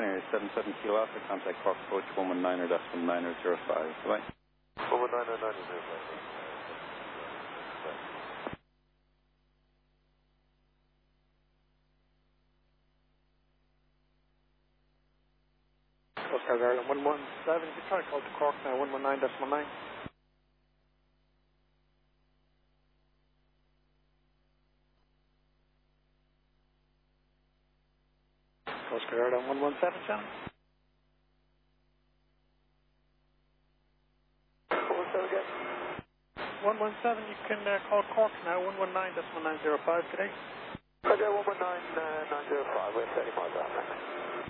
Ryanair 77 Kilo Alpha, contact Cork approach 119.905. Bye-bye. 119.905. Oscar Ireland 117, you try to call to Cork now, 119.9. Oscar Ireland 117, channel. 117, you can call Cork now, 119.905 today. Okay, 119.905, we're 30 miles out, thanks.